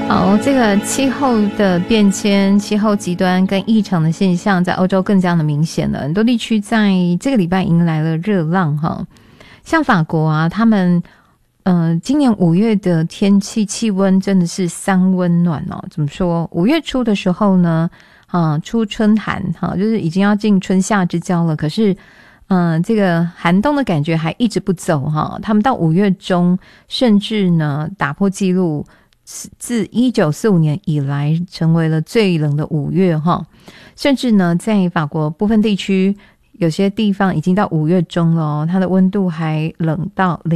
好，这个气候的变迁、气候极端跟异常的现象，在欧洲更加的明显了。很多地区在这个礼拜迎来了热浪哈，像法国啊，他们今年5月的天气气温真的是三温暖哦。怎么说？5月初的时候呢，初春寒哈，就是已经要进春夏之交了，可是这个寒冬的感觉还一直不走哈。他们到5月中，甚至呢打破纪录。自1945年以来成为了最冷的5月哈，甚至呢在法国部分地区有些地方已经到5月中了哦，它的温度还冷到